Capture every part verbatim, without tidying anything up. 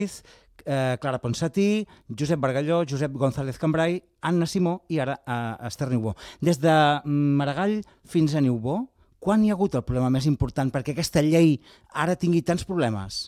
eh, Clara Ponsatí, Josep Bargalló, Josep González Cambrai, Anna Simó i ara eh, Esther Niubó. Des de Maragall fins a Niubó, quan hi ha hagut el problema més important perquè aquesta llei ara tingui tants problemes?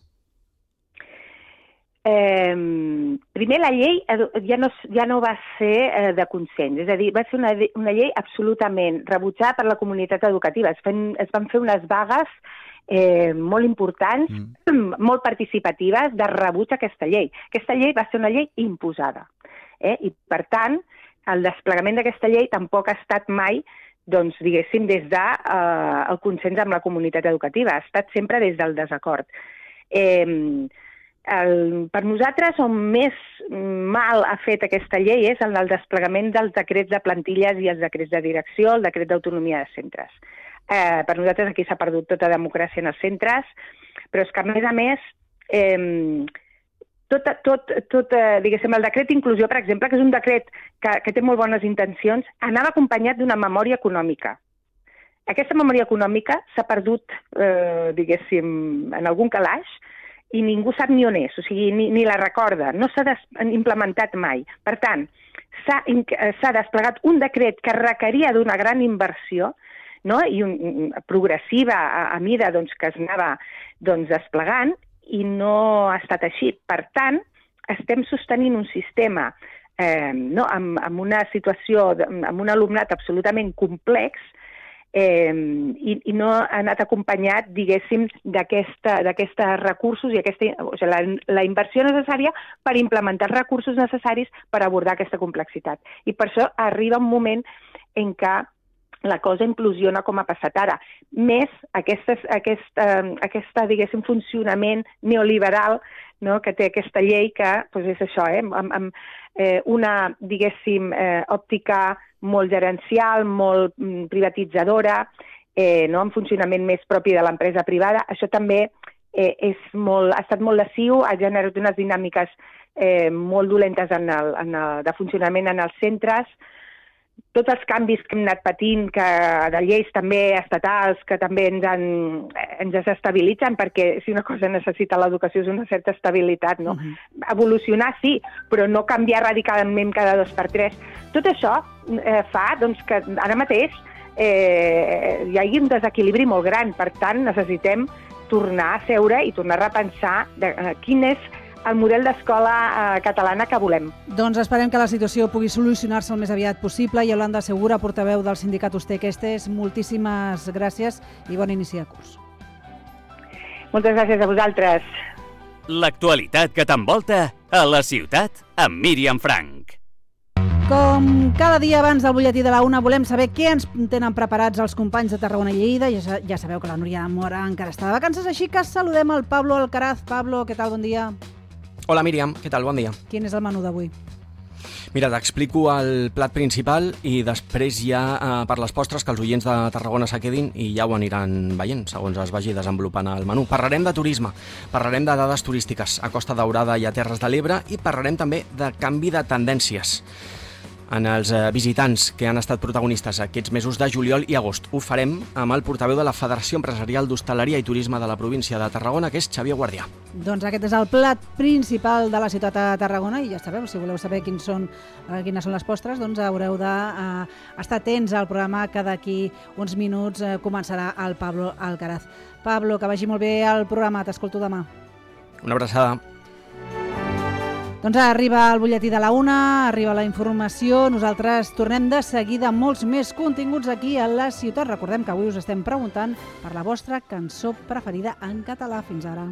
Eh, primer, la llei ja no, ja no va ser eh, de consens, és a dir, va ser una, una llei absolutament rebutjada per la comunitat educativa. Es, fen, es van fer unes vagues eh, molt importants, mm. molt participatives, de rebuig a aquesta llei. Aquesta llei va ser una llei imposada, eh? I per tant, el desplegament d'aquesta llei tampoc ha estat mai, doncs, diguéssim, des del de, eh, consens amb la comunitat educativa, ha estat sempre des del desacord. Eh, el, per nosaltres, on més mal ha fet aquesta llei és en el desplegament dels decrets de plantilles i els decrets de direcció, el decret d'autonomia de centres. Eh, per nosaltres aquí s'ha perdut tota democràcia en els centres, però és que, a més a més, eh, Tot, tot, tot eh, diguéssim, el decret d'inclusió, per exemple, que és un decret que, que té molt bones intencions, anava acompanyat d'una memòria econòmica. Aquesta memòria econòmica s'ha perdut, eh, diguéssim, en algun calaix i ningú sap ni on és, o sigui, ni, ni la recorda, no s'ha implementat mai. Per tant, s'ha desplegat un decret que requeria d'una gran inversió, no? I un, progressiva a, a mida doncs, que es anava doncs, desplegant, i no ha estat així. Per tant, estem sostenint un sistema eh, no, amb, amb una situació, amb un alumnat absolutament complex eh, i, i no ha anat acompanyat, diguéssim, d'aquests recursos i aquesta, o sigui, la, la inversió necessària per implementar els recursos necessaris per abordar aquesta complexitat. I per això arriba un moment en què la cosa implosiona com ha passat ara. Més aquesta, aquesta, aquesta diguéssim, funcionament neoliberal, no?, que té aquesta llei que doncs és això, eh? amb, amb eh, una, diguéssim, eh, òptica molt gerencial, molt mm, privatitzadora, eh, no?, amb funcionament més propi de l'empresa privada. Això també eh, és molt, ha estat molt lesiu, ha generat unes dinàmiques eh, molt dolentes en el, en el, de funcionament en els centres. Tots els canvis que hem anat patint, que de lleis també estatals, que també ens, han, ens desestabilitzen, perquè si una cosa necessita l'educació és una certa estabilitat, no? Uh-huh. Evolucionar sí, però no canviar radicalment cada dos per tres. Tot això eh, fa doncs, que ara mateix eh, hi hagi un desequilibri molt gran. Per tant, necessitem tornar a seure i tornar a repensar de, eh, quin és el model d'escola eh, catalana que volem. Doncs esperem que la situació pugui solucionar-se el més aviat possible. Yolanda Segura, portaveu del sindicat Ustequestes, moltíssimes gràcies i bon inici de curs. Moltes gràcies a vosaltres. L'actualitat que t'envolta a la ciutat amb Míriam Frank. Com cada dia abans del butlletí de la una volem saber què ens tenen preparats els companys de Tarragona i Lleida. Ja, ja sabeu que la Núria Mora encara està de vacances, així que saludem el Pablo Alcaraz. Pablo, què tal? Bon dia. Hola Míriam, què tal? Bon dia. Quin és el menú d'avui? Mira, t'explico el plat principal i després ja eh, per les postres que els oients de Tarragona s'aquedin i ja ho aniran veient segons es vagi desenvolupant el menú. Parlarem de turisme, parlarem de dades turístiques a Costa Daurada i a Terres de l'Ebre i parlarem també de canvi de tendències en els visitants que han estat protagonistes aquests mesos de juliol i agost. Ho farem amb el portaveu de la Federació Empresarial d'Hostaleria i Turisme de la província de Tarragona, que és Xavier Guardià. Doncs aquest és el plat principal de la ciutat de Tarragona i ja sabeu, si voleu saber quins són, eh, quines són les postres, doncs haureu d'estar eh, atents al programa que d'aquí uns minuts eh, començarà el Pablo Alcaraz. Pablo, que vagi molt bé el programa, t'escolto demà. Una abraçada. Doncs arriba el butlletí de la una, arriba la informació, nosaltres tornem de seguida amb molts més continguts aquí a la ciutat. Recordem que avui us estem preguntant per la vostra cançó preferida en català. Fins ara.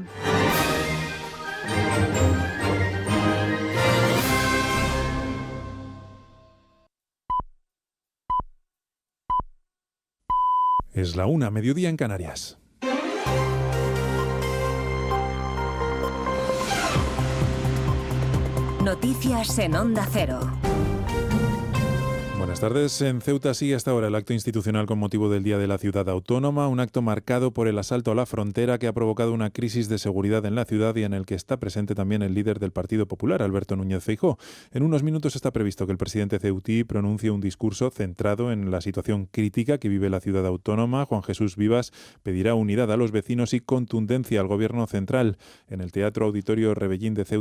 Es la una, mediodía en Canarias. Noticias en Onda Cero. Buenos Buenas tardes. En Ceuta sigue hasta ahora el acto institucional con motivo del Día de la Ciudad Autónoma, un acto marcado por el asalto a la frontera que ha provocado una crisis de seguridad en la ciudad y en el que está presente también el líder del Partido Popular, Alberto Núñez Feijóo. En unos minutos está previsto que el presidente ceutí pronuncie un discurso centrado en la situación crítica que vive la ciudad autónoma. Juan Jesús Vivas pedirá unidad a los vecinos y contundencia al Gobierno central. En el Teatro Auditorio Rebellín de Ceuta